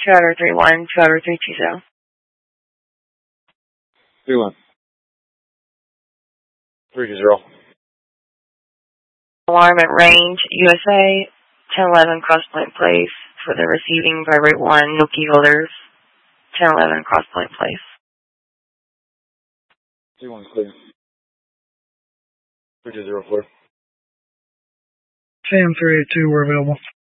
2 31, 2 320. 31. 320. Alarm at Range, USA, 1011 Cross Point Place for the receiving by Route 1 Nookie holders, 1011 Cross Point Place. 2-1 clear. 320 clear. Sam 382, we're available.